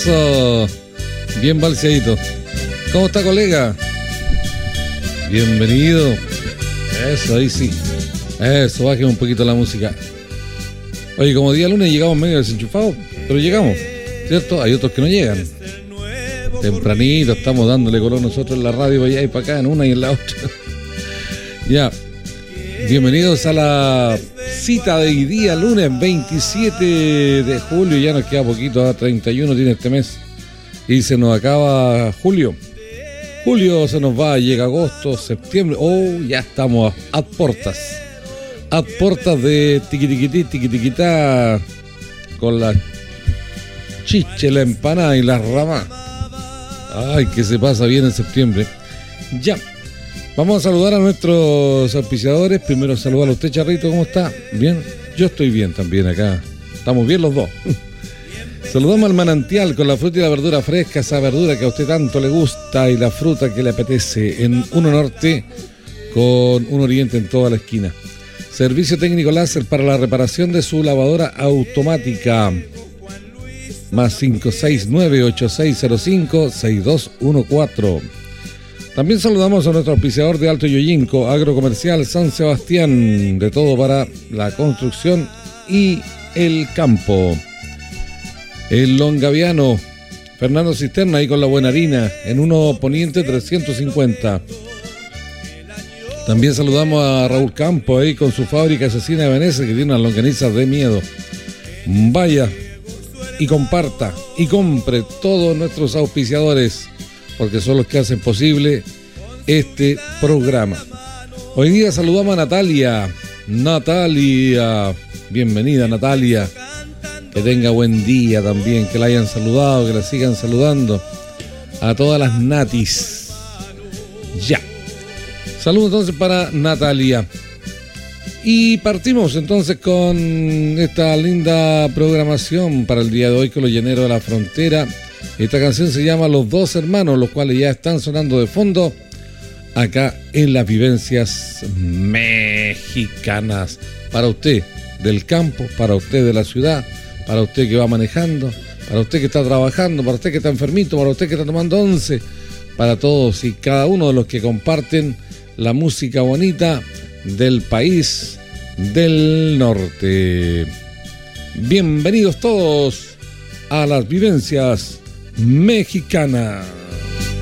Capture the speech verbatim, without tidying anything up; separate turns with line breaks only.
Eso. Bien balseadito. ¿Cómo está, colega? Bienvenido. Eso, ahí sí. Eso, baje un poquito la música. Oye, como día lunes llegamos medio desenchufados, pero llegamos, ¿cierto? Hay otros que no llegan. Tempranito estamos dándole color nosotros en la radio para allá y para acá, en una y en la otra. Ya. Bienvenidos a la cita de hoy día, lunes veintisiete de julio. Ya nos queda poquito, a treinta y uno tiene este mes. Y se nos acaba julio. Julio se nos va, llega agosto, septiembre. Oh, ya estamos a, a portas. A portas de tiquitiquití, tiquitiquitá. Con la chiche, la empanada y la rama. Ay, que se pasa bien en septiembre. Ya. Vamos a saludar a nuestros auspiciadores. Primero saludar a usted, Charrito, ¿cómo está? ¿Bien? Yo estoy bien también acá. Estamos bien los dos. Saludamos al Manantial con la fruta y la verdura fresca, esa verdura que a usted tanto le gusta y la fruta que le apetece, en Uno Norte con Un Oriente en toda la esquina. Servicio técnico láser para la reparación de su lavadora automática. Más cinco seis nueve, ocho seis cero cinco, seis dos uno cuatro. También saludamos a nuestro auspiciador de Alto Yoyinco, Agrocomercial San Sebastián, de todo para la construcción y el campo. El Longaviano, Fernando Cisterna, ahí con la buena harina, en Uno Poniente trescientos cincuenta. También saludamos a Raúl Campo, ahí con su fábrica asesina de Venecia, que tiene unas longanizas de miedo. Vaya y comparta y compre todos nuestros auspiciadores, porque son los que hacen posible este programa. Hoy día saludamos a Natalia. Natalia, bienvenida Natalia. Que tenga buen día también, que la hayan saludado, que la sigan saludando. A todas las natis. Ya. Saludos entonces para Natalia. Y partimos entonces con esta linda programación para el día de hoy con los Llaneros de la Frontera. Esta canción se llama Los Dos Hermanos, los cuales ya están sonando de fondo acá en las vivencias mexicanas. Para usted del campo, para usted de la ciudad, para usted que va manejando, para usted que está trabajando, para usted que está enfermito, para usted que está tomando once, para todos y cada uno de los que comparten la música bonita del país del norte. Bienvenidos todos a las vivencias mexicanas.